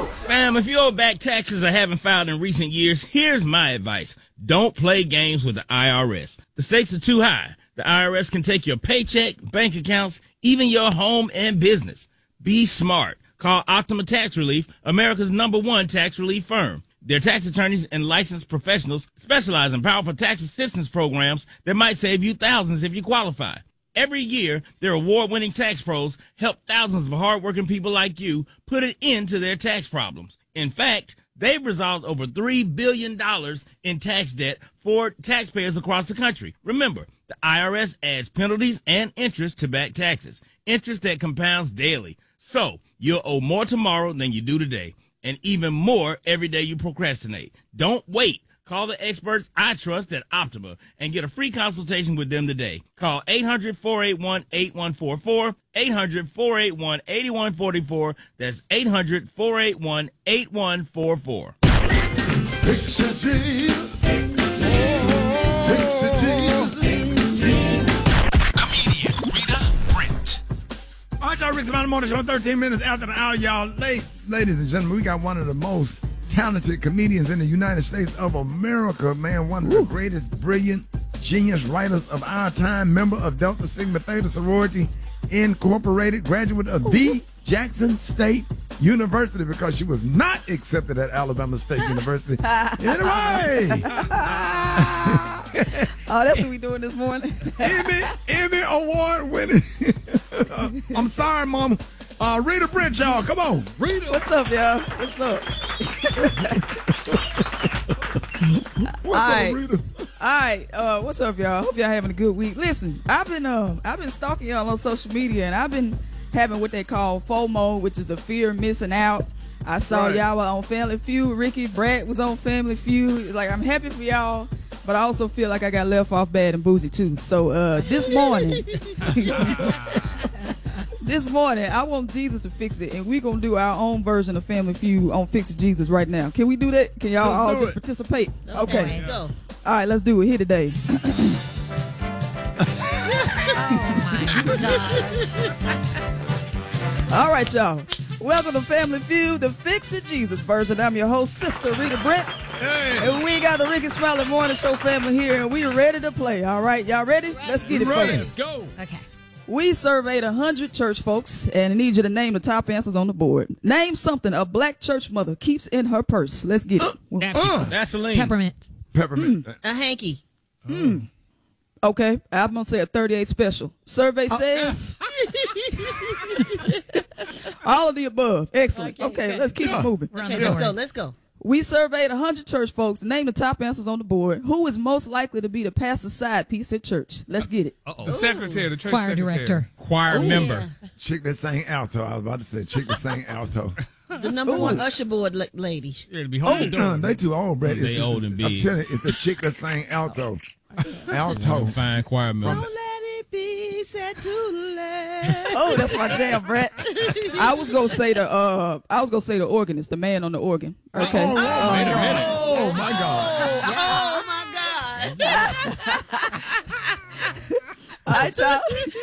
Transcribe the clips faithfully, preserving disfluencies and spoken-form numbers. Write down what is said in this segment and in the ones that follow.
Fam, if you owe back taxes or haven't filed in recent years, here's my advice. Don't play games with the I R S. The stakes are too high. The I R S can take your paycheck, bank accounts, even your home and business. Be smart. Call Optima Tax Relief, America's number one tax relief firm. Their tax attorneys and licensed professionals specialize in powerful tax assistance programs that might save you thousands if you qualify. Every year, their award-winning tax pros help thousands of hardworking people like you put an end to their tax problems. In fact, they've resolved over three billion dollars in tax debt for taxpayers across the country. Remember, the I R S adds penalties and interest to back taxes, interest that compounds daily. So, you'll owe more tomorrow than you do today, and even more every day you procrastinate. Don't wait. Call the experts I trust at Optima and get a free consultation with them today. Call eight hundred, four eight one, eight one four four, eight hundred, four eight one, eight one four four. That's eight hundred, four eight one, eight one four four. Fix it, Jesus. Fix it, Jesus. Comedian Rita Brent. All right, y'all, Rick's Mountain Morning Show, thirteen minutes after the hour, y'all. Ladies and gentlemen, we got one of the most talented comedians in the United States of America, man. One of the greatest, brilliant, genius writers of our time, member of Delta Sigma Theta Sorority Incorporated, graduate of the Jackson State University because she was not accepted at Alabama State University. Anyway. Oh, that's what we doing this morning. Emmy, Emmy Award winning. I'm sorry, Mama. Uh, Rita Brent, y'all. Come on. Rita. What's up, y'all? What's up? What's All right. up, Rita? All right. Uh, what's up, y'all? Hope y'all having a good week. Listen, I've been uh, I've been stalking y'all on social media, and I've been having what they call FOMO, which is the fear of missing out. I saw Right. y'all were on Family Feud. Ricky Brett was on Family Feud. Like, I'm happy for y'all, but I also feel like I got left off bad and boozy too. So uh, this morning. This morning, I want Jesus to fix it, and we're going to do our own version of Family Feud on Fix It Jesus right now. Can we do that? Can y'all Let's all do just it. participate? Okay, Okay. let's go. All right, let's do it here today. All right, y'all. Welcome to Family Feud, the Fix It Jesus version. I'm your host, Sister Rita Brent. Hey. And we got the Ricky Smiley Morning Show family here, and we ready to play. All right, y'all ready? Let's get it, Ready. folks. Go. Okay. We surveyed one hundred church folks, and I need you to name the top answers on the board. Name something a black church mother keeps in her purse. Let's get it. Uh, Vaseline. Peppermint. peppermint. A hanky. Okay, I'm going to say a thirty-eight special. Survey says all of the above. Excellent. Okay, Okay, okay. let's keep it moving. Okay, let's go. Let's go. We surveyed one hundred church folks. Name the top answers on the board. Who is most likely to be the pastor's side piece at church? Let's get it. The secretary, the church Choir secretary. director. Choir member. Chick that sang alto. I was about to say chick that sang alto. The number one usher board la- lady. Yeah, to be home the door. Uh, they too old, Brett. They It's- old it's- and I'm big. telling you, it's the chick that sang alto. Alto. Fine choir member. Don't let it be said too late. Oh, that's my jam, Brett. I was gonna say the uh, I was gonna say the organist, the man on the organ. Okay. Oh, Uh, Wait a minute. oh my God. Oh my God. all right, y'all.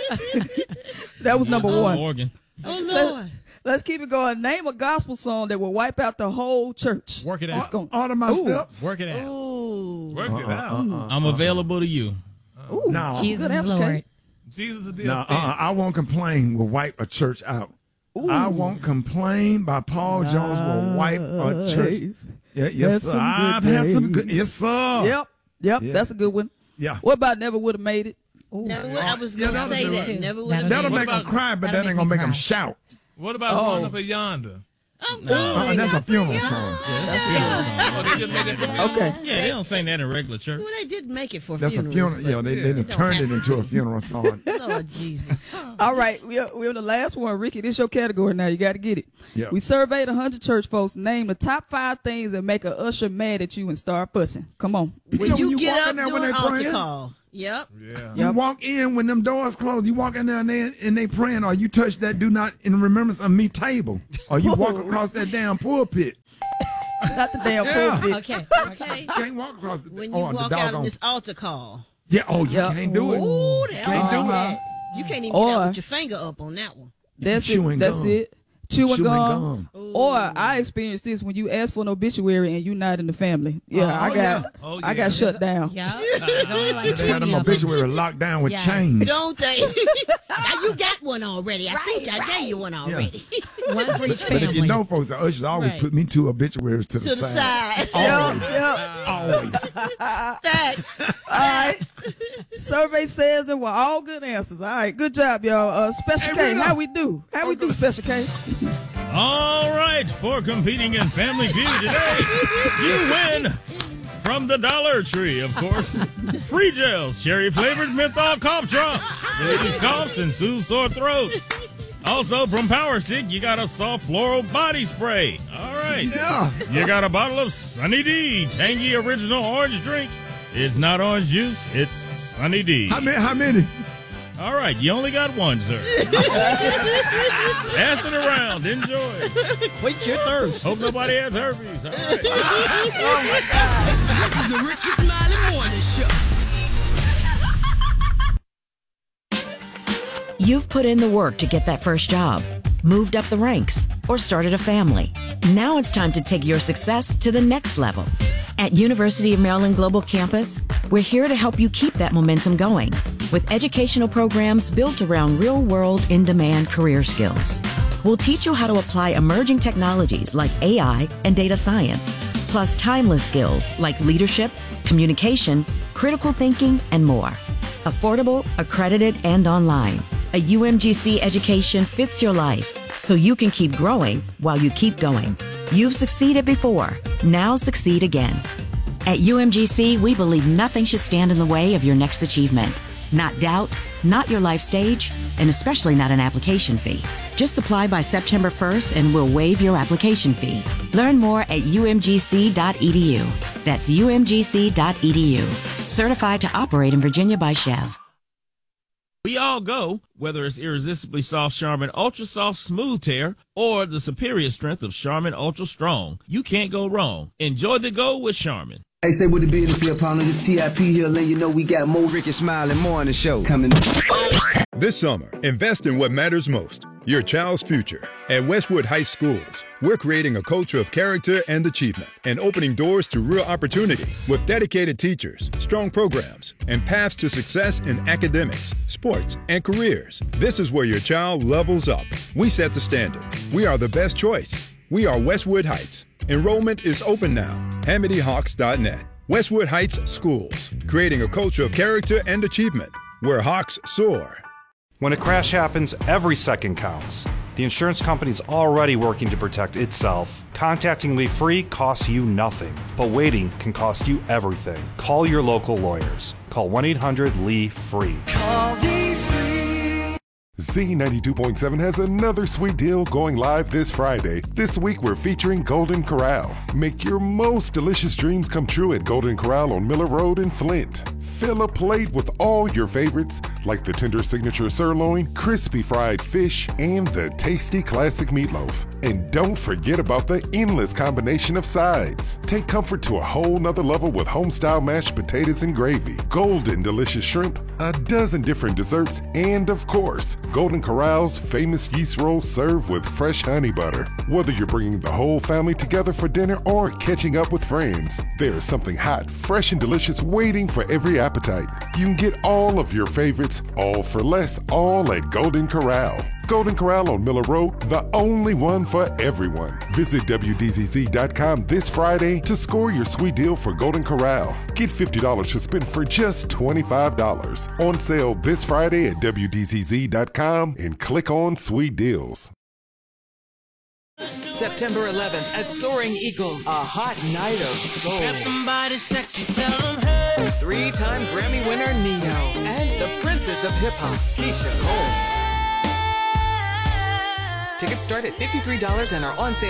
That was number one. Organ. Oh Lord. Let's keep it going. Name a gospel song that will wipe out the whole church. Work it Let's out. go. All of my Ooh. steps. Work it out. Ooh. Work it out. I'm available to you. Ooh, No. good answer, okay. Jesus will be No, a uh, I won't complain will wipe a church out. I won't complain by Paul Jones will wipe a church. Yeah, yes, That's sir. some good I've had some good. days. Yes, sir. Yep, yep, Yeah. that's a good one. Yeah. What about Never Would Have Made It? Never would, I was Yeah, gonna that'll say do that. it. Never would That'll have. That'll What make them about- cry, but that'll that ain't make gonna me make them cry. shout. What about Oh. going up at yonder? I'm Uh, going that's a up funeral beyond. song. Oh, they just made it. Okay. Yeah, they don't sing that in regular church. Well, they did make it for That's a funerals. funeral. Yeah, they, they done Don't turned have- it into a funeral song. Lord Jesus. All right, we're, we're the last one. Ricky, this your category now. You got to get it. Yeah. We surveyed one hundred church folks. Name the top five things that make a usher mad at you and start fussing. Come on. When Yeah, you, when you get walk up in there when doing they altar praying. call. Yep. Yeah. You walk in when them doors close. You walk in there and they, and they praying, or you touch that "Do not in remembrance of me" table, or you walk across that damn pulpit. Not the damn Yeah. pulpit. Okay. Okay. You can't walk across the. When you oh, the walk out doggone- on this altar call. Yeah. Oh, you Yeah. can't do it. Ooh, that Can't do uh, it. You can't even Or- get out with your finger up on that one. That's Chewing it. That's gum. it. chewing, Chewing gum. gum. Or I experienced this when you ask for an obituary and you not in the family. Yeah, Oh, I got yeah. Oh, I yeah. got shut down. Yeah. There's only like They got them twenty of them. obituary locked down with Yes. chains. Don't they? Now you got one already. I see you. I gave you one already. One for each But family. if you know, folks, the ushers always Right. put me two obituaries to the, To the side. Always. Yep. Always. Facts. All right. Survey says it were all good answers. All right, good job, y'all. Uh, Special Hey, K, Rita. how we do? How we do, Special K? All right, for competing in Family Feud today, you win from the Dollar Tree, of course. Free gels, cherry flavored menthol cough drops, relieves coughs and soothes sore throats. Also, from Power Stick, you got a soft floral body spray. All right. Yeah. You got a bottle of Sunny D, tangy original orange drink. It's not orange juice, it's Sunny D. How many? How many? All right, you only got one, sir. Pass it around. Enjoy. Quit your thirst. Hope nobody has herpes. All right. This is the Ricky Smiley Morning Show. You've put in the work to get that first job, moved up the ranks, or started a family. Now it's time to take your success to the next level. At University of Maryland Global Campus, we're here to help you keep that momentum going with educational programs built around real-world, in-demand career skills. We'll teach you how to apply emerging technologies like A I and data science, plus timeless skills like leadership, communication, critical thinking, and more. Affordable, accredited, and online. A U M G C education fits your life, so you can keep growing while you keep going. You've succeeded before. Now succeed again. At U M G C, we believe nothing should stand in the way of your next achievement. Not doubt, not your life stage, and especially not an application fee. Just apply by September first and we'll waive your application fee. Learn more at U M G C dot E D U. That's U M G C dot E D U. Certified to operate in Virginia by Chev. We all go, whether it's irresistibly soft Charmin Ultra Soft Smooth Tear or the superior strength of Charmin Ultra Strong. You can't go wrong. Enjoy the go with Charmin. Hey, say what the business here, partner. The T I P here, letting you know we got more Ricky Smiley Morning Show coming. This summer, invest in what matters most, your child's future. At Westwood Heights Schools, we're creating a culture of character and achievement and opening doors to real opportunity with dedicated teachers, strong programs, and paths to success in academics, sports, and careers. This is where your child levels up. We set the standard. We are the best choice. We are Westwood Heights. Enrollment is open now. Hamity Hawks dot net. Westwood Heights Schools, creating a culture of character and achievement where Hawks soar. When a crash happens, every second counts. The insurance company's already working to protect itself. Contacting Lee Free costs you nothing, but waiting can cost you everything. Call your local lawyers. Call one eight hundred L E E F R E E. Call Lee Free. Z ninety-two point seven has another sweet deal going live this Friday. This week we're featuring Golden Corral. Make your most delicious dreams come true at Golden Corral on Miller Road in Flint. Fill a plate with all your favorites like the tender signature sirloin, crispy fried fish, and the tasty classic meatloaf. And don't forget about the endless combination of sides. Take comfort to a whole nother level with home-style mashed potatoes and gravy, golden delicious shrimp, a dozen different desserts, and of course, Golden Corral's famous yeast rolls served with fresh honey butter. Whether you're bringing the whole family together for dinner or catching up with friends, there's something hot, fresh, and delicious waiting for every appetite. You can get all of your favorites, all for less, all at Golden Corral. Golden Corral on Miller Road, the only one for everyone. Visit W D Z Z dot com this Friday to score your sweet deal for Golden Corral. Get fifty dollars to spend for just twenty-five dollars. On sale this Friday at W D Z Z dot com and click on Sweet Deals. September eleventh at Soaring Eagle, a hot night of soul. Grab somebody sexy, tell them hey. Three-time Grammy winner Neo and the princess of hip-hop, Keisha Cole. Tickets start at fifty-three dollars and are on sale